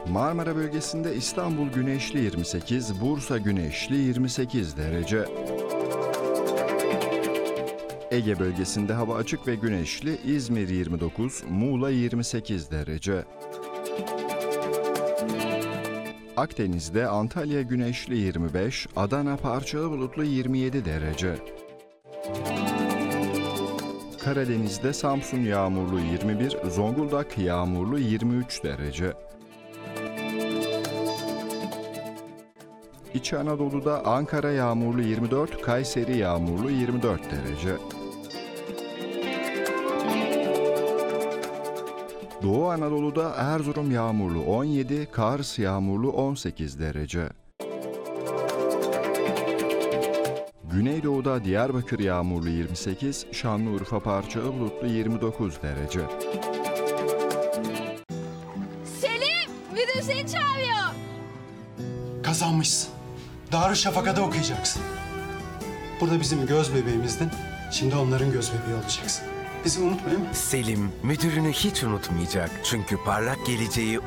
Marmara bölgesinde İstanbul güneşli 28, Bursa güneşli 28 derece. Ege bölgesinde hava açık ve güneşli, İzmir 29, Muğla 28 derece. Akdeniz'de Antalya güneşli 25, Adana parçalı bulutlu 27 derece. Karadeniz'de Samsun yağmurlu 21, Zonguldak yağmurlu 23 derece. İç Anadolu'da Ankara yağmurlu 24, Kayseri yağmurlu 24 derece. Doğu Anadolu'da Erzurum yağmurlu 17, Kars yağmurlu 18 derece. Güneydoğu'da Diyarbakır yağmurlu 28, Şanlıurfa parçalı bulutlu 29 derece. Selim, müdür seni çağırıyor. Kazanmışsın. Darüşşafaka'da okuyacaksın. Burada bizim göz bebeğimizdin. Şimdi onların göz bebeği olacaksın. Bizi unutmayın mı? Selim müdürünü hiç unutmayacak. Çünkü parlak geleceği